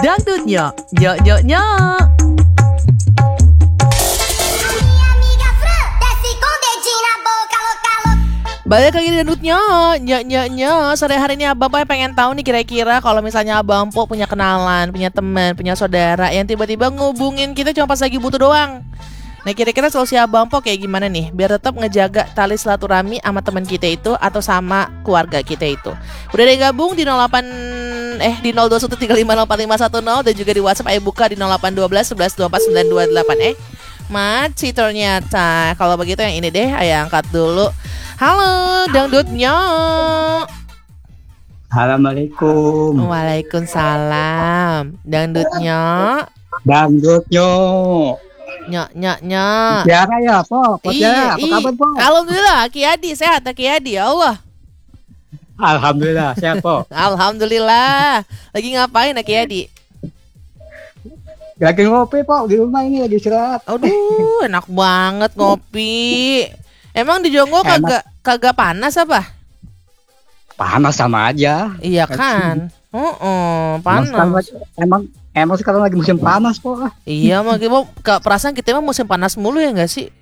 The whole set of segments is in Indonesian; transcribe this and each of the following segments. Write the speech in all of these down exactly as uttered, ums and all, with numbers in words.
Dangdutnya, nyok nyok nyok. Balik lagi di Dangdutnya, nyok nyok nyok. Sore hari ini Abang Boy pengen tahu nih kira-kira kalau misalnya Abang Po punya kenalan, punya teman, punya saudara yang tiba-tiba ngubungin kita cuma pas lagi butuh doang. Nah kira-kira solusi Abang Po kayak gimana nih biar tetap ngejaga tali silaturahmi sama teman kita itu atau sama keluarga kita itu. Udah ada yang gabung di nol delapan eh di nol dua satu tiga lima nol empat lima satu nol dan juga di WhatsApp ayo buka di nol delapan satu dua satu satu dua empat sembilan dua delapan eh Maci ternyata. Kalau begitu yang ini deh ayo angkat dulu. Halo Dangdutnya. Assalamualaikum. Waalaikumsalam. Dangdutnya. Dangdutnya. Nyok nyok nyok. Tiara ya, Po. Po Iya, Tiara, apa kabar, Po? Alhamdulillah, Ki Adi sehat, Ki Adi, ya Allah. Alhamdulillah, sehat, Po. Alhamdulillah. Lagi ngapain, Ki Adi? Lagi ngopi, Po, di rumah ini lagi istirahat. Aduh, enak banget ngopi. Emang di Jongo kagak kagak panas apa? Panas sama aja. Iya kan? Heeh, panas. Emang emang sekarang lagi musim panas, Po. Iya, mah kita perasaan kita mah musim panas mulu ya enggak sih?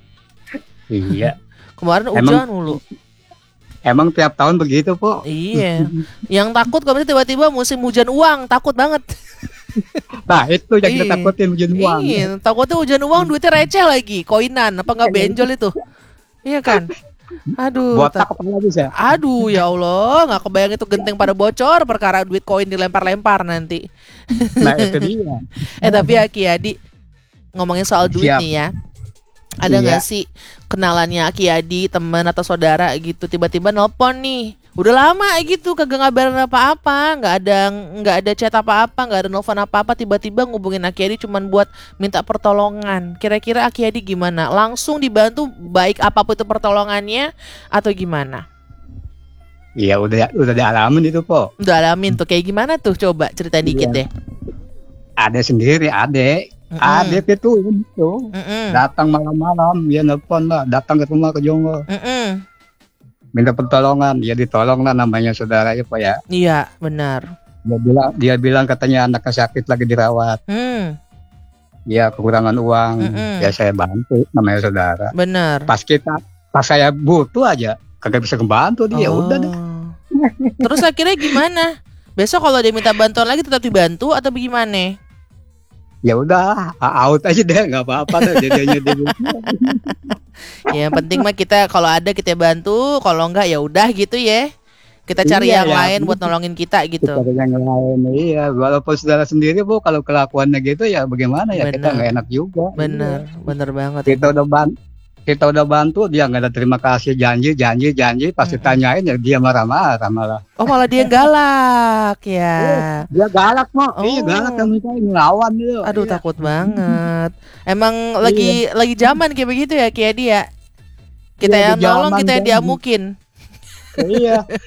Iya. Kemarin Emang- hujan mulu. Emang tiap tahun begitu, Po. Iya. Yang takut kalau misalnya tiba-tiba musim hujan uang, takut banget. Nah, itu yang kita Iya. takutin hujan uang. Iya, takutnya hujan uang duitnya receh lagi, koinan apa enggak benjol itu. Iya kan? Aduh. Botak tak- apa lagi sih? Aduh ya Allah, nggak kebayang itu genteng pada bocor perkara duit koin dilempar-lempar nanti. Nah, itu dia. Eh tapi ya Ki Adi, ngomongin soal duit Siap. nih ya. Ada nggak Iya. sih kenalannya Ki Adi, teman atau saudara gitu tiba-tiba nelpon nih. Udah lama gitu kagak ngabarin apa-apa, nggak ada nggak ada chat apa-apa, nggak ada nelfon apa-apa, tiba-tiba ngubungin Aki Adi cuman buat minta pertolongan. Kira-kira Aki Adi gimana? Langsung dibantu baik apapun itu pertolongannya atau gimana? Iya, udah udah dialamin itu, Po. Udah alamin tuh kayak gimana tuh? Coba ceritain dikit Iya. deh. Ada sendiri, adek. Mm-mm. Adek itu itu Mm-mm. datang malam-malam, dia nelpon lah, datang ke rumah ke Jongo, Mm-mm. minta pertolongan, dia ditolong lah namanya saudara ya, Pak ya. Iya benar. Dia bilang, dia bilang katanya anaknya sakit lagi dirawat, Hmm, ya kekurangan uang, Mm-mm. ya saya bantu namanya saudara. benar. Pas kita, pas saya butuh aja, kagak bisa ngebantu dia, Oh. udah deh. Terus akhirnya gimana? Besok kalau dia minta bantuan lagi tetap dibantu atau bagaimana? Ya udah, out aja deh, nggak apa-apa deh jadinya dia. Ya, yang penting mah kita kalau ada kita bantu, kalau enggak ya udah gitu ya. Kita cari Iya, yang ya. lain buat nolongin kita gitu. Kita ada yang lain, iya. Walaupun saudara sendiri, Bu, kalau kelakuannya gitu ya bagaimana ya, kita Bener. nggak enak juga. Bener, bener banget. Kita udah bantu, kita udah bantu, dia nggak ada terima kasih, janji janji janji, pas Mm-mm. ditanyain ya dia marah-marah malah. Oh malah dia galak ya. Dia galak, Mo. Oh. Iya, galak kan misalnya ngelawan gitu. Aduh Iya. takut banget. Emang lagi lagi zaman kayak begitu ya Ki Adi ya. Kita Iya, yang di nolong zaman kita yang zaman. diamukin. Iya.